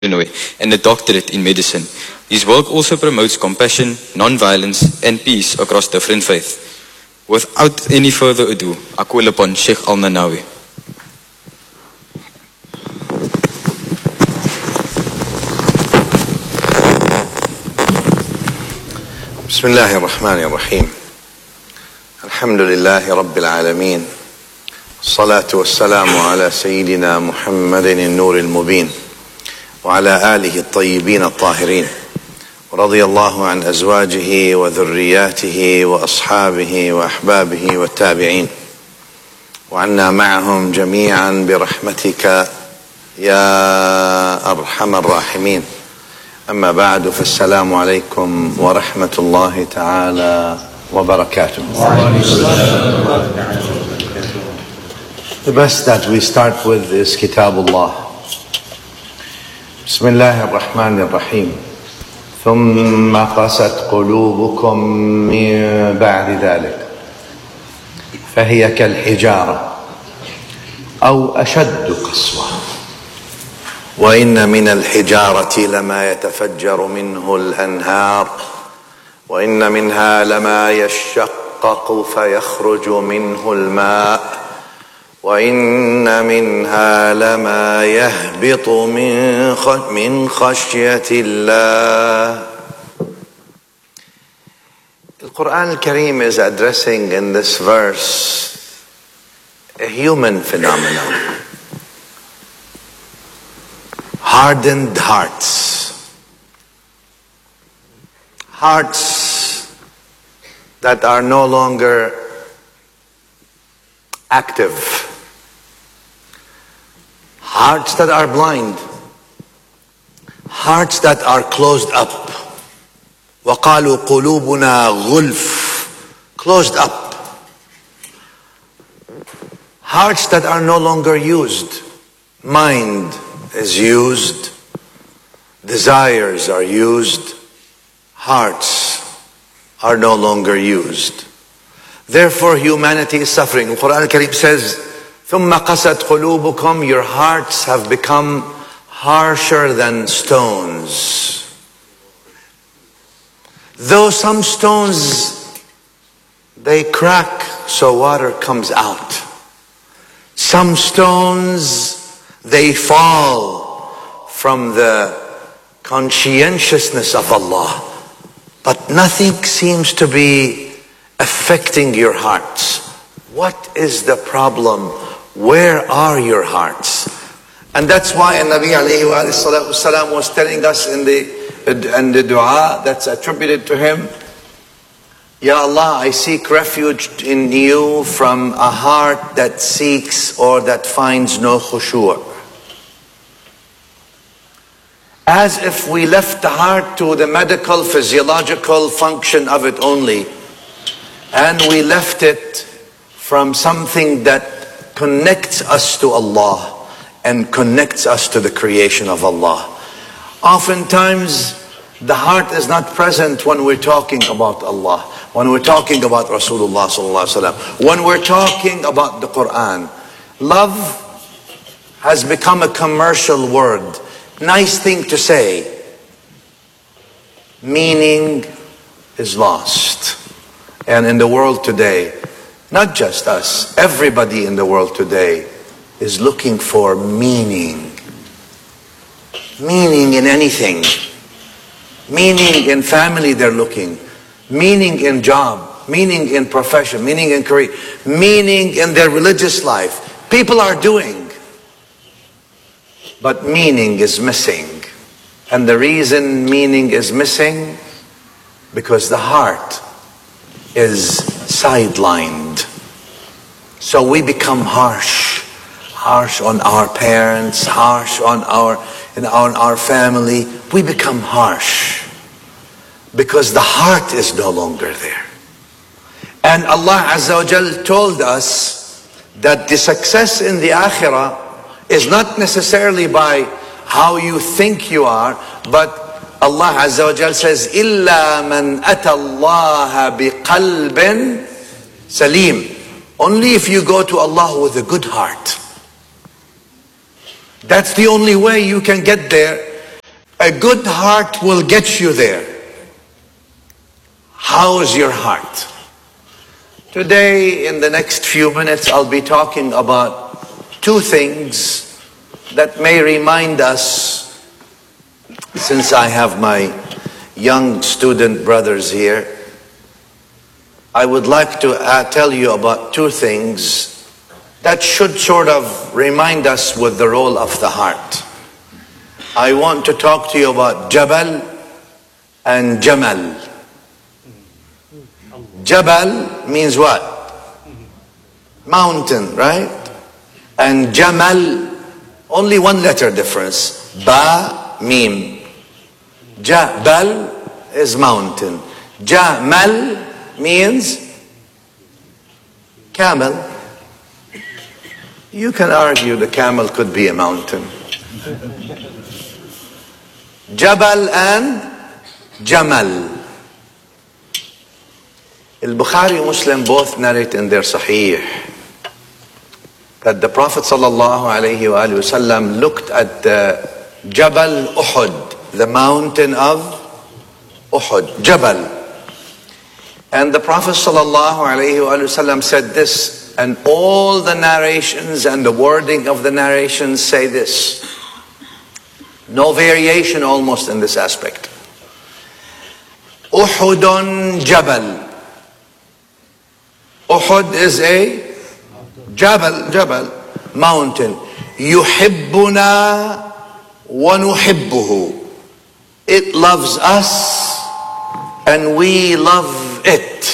Illinois and a doctorate in medicine. His work also promotes compassion, non-violence, and peace across different faiths. Without any further ado, I call upon Sheikh Al-Nanawi. بسم الله الرحمن الرحيم. الحمد لله رب العالمين. الصلاة والسلام على سيدنا محمد النور المبين وعلى آله الطيبين الطاهرين، ورضي الله عن أزواجه وذرياته وأصحابه وأحبابه والتابعين، وعنا معهم جميعا برحمتك يا أرحم الراحمين. أما بعد، فالسلام عليكم ورحمة الله تعالى وبركاته. The best that we start with is Kitabullah. بسم الله الرحمن الرحيم. ثم قست قلوبكم من بعد ذلك فهي كالحجارة أو أشد قسوة وإن من الحجارة لما يتفجر منه الأنهار وإن منها لما يشقق فيخرج منه الماء وإن منها لما يهبط من خشية الله. The Quran al-Karim is addressing in this verse a human phenomenon. Hardened hearts. Hearts that are no longer active. Hearts that are blind. Hearts that are closed up. وَقَالُوا قُلُوبُنَا غُلْفٌ. Closed up. Hearts that are no longer used. Mind is used. Desires are used. Hearts are no longer used. Therefore, humanity is suffering. The Quran al-Karim says, ثُمَّ قَسَتْ قُلُوبُكُمْ. Your hearts have become harsher than stones. Though some stones, they crack so water comes out. Some stones, they fall from the conscientiousness of Allah. But nothing seems to be affecting your hearts. What is the problem? Where are your hearts? And that's why Nabi alayhi wa sallam was telling us in the dua that's attributed to him, Ya Allah, I seek refuge in you from a heart that seeks or that finds no khushu'. As if we left the heart to the medical, physiological function of it only, and we left it from something that connects us to Allah and connects us to the creation of Allah. Oftentimes, the heart is not present when we're talking about Allah, when we're talking about Rasulullah sallallahu alaihi wasallam, when we're talking about the Quran. Love has become a commercial word. Nice thing to say. Meaning is lost. And in the world today, not just us, everybody in the world today is looking for meaning. Meaning in anything. Meaning in family they're looking. Meaning in job. Meaning in profession. Meaning in career. Meaning in their religious life. People are doing. But meaning is missing. And the reason meaning is missing, because the heart is sidelined. So we become harsh. Harsh on our parents, harsh on our family. We become harsh. Because the heart is no longer there. And Allah Azza wa Jal told us that the success in the akhirah is not necessarily by how you think you are, but Allah Azza wa Jal says, إِلَّا مَنْ أَتَى اللَّهَ بِقَلْبٍ سَلِيمٍ. Only if you go to Allah with a good heart. That's the only way you can get there. A good heart will get you there. How's your heart? Today, in the next few minutes, I'll be talking about two things that may remind us, since I have my young student brothers here, I would like to tell you about two things that should sort of remind us with the role of the heart. I want to talk to you about Jabal and Jamal. Jabal means what? Mountain, right? And Jamal, only one letter difference. Ba, mim. Jabal is mountain. Jamal means camel. You can argue the camel could be a mountain. Jabal and Jamal. Al-Bukhari and Muslim both narrate in their Sahih that the Prophet ﷺ looked at the Jabal Uhud, the mountain of Uhud, Jabal. And the Prophet ﷺ said this, and all the narrations and the wording of the narrations say this. No variation almost in this aspect. Uhudun Jabal. Uhud is a Jabal, mountain. Yuhibbuna wa nuhibbuhu. It loves us and we love it.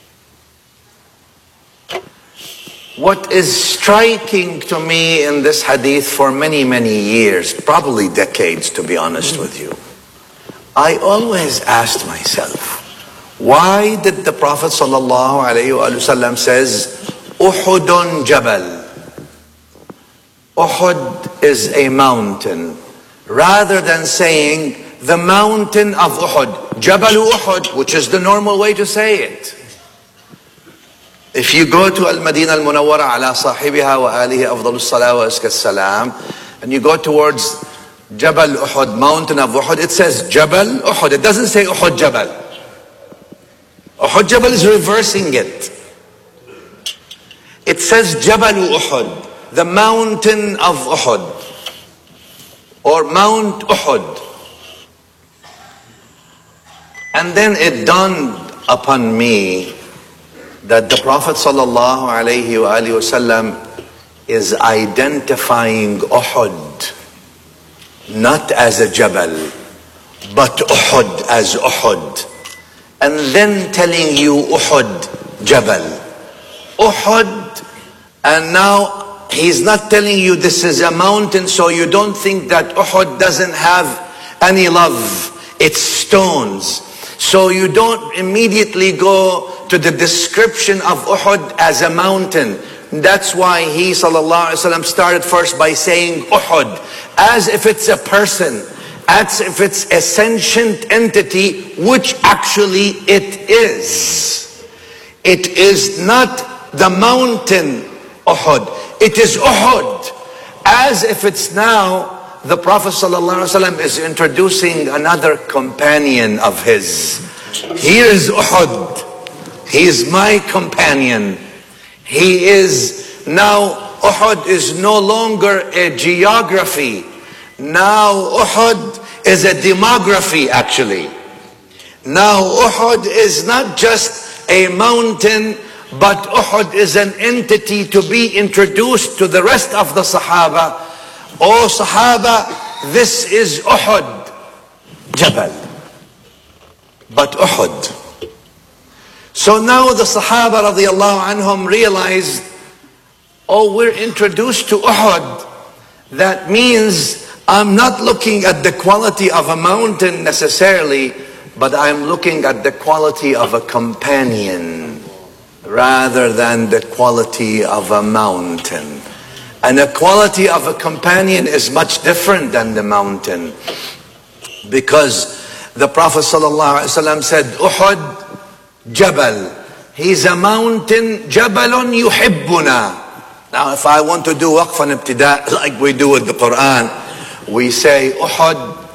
What is striking to me in this hadith for many, many years, probably decades to be honest with you, I always asked myself, why did the Prophet ﷺ says, Uhudun Jabal? Uhud is a mountain, rather than saying the mountain of Uhud, Jabal Uhud, which is the normal way to say it. If you go to Al-Madinah Al-Munawwara ala sahibiha wa alihi afdalus salah wa azka salam, and you go towards Jabal Uhud, mountain of Uhud, it says Jabal Uhud. It doesn't say Uhud Jabal. Uhud Jabal is reversing it. It says Jabal Uhud, the mountain of Uhud, or Mount Uhud. And then it dawned upon me that the Prophet ﷺ is identifying Uhud not as a Jabal, but Uhud as Uhud, and then telling you Uhud Jabal, Uhud. And now he's not telling you this is a mountain, so you don't think that Uhud doesn't have any love, it's stones. So you don't immediately go to the description of Uhud as a mountain. That's why he ﷺ started first by saying Uhud, as if it's a person, as if it's a sentient entity, which actually it is. It is not the mountain Uhud, it is Uhud. As if it's now the Prophet ﷺ is introducing another companion of his. Here is Uhud. He is my companion. He is now, Uhud is no longer a geography. Now Uhud is a demography actually. Now Uhud is not just a mountain, but Uhud is an entity to be introduced to the rest of the Sahaba. Oh Sahaba, this is Uhud, Jabal, but Uhud. So now the Sahaba radiallahu anhum realized, oh, we're introduced to Uhud. That means I'm not looking at the quality of a mountain necessarily, but I'm looking at the quality of a companion rather than the quality of a mountain. And the quality of a companion is much different than the mountain, because the Prophet ﷺ said, Uhud Jabal. He's a mountain, Jabalun yuhibbuna. Now if I want to do waqf and ibtida' like we do with the Quran, we say Uhud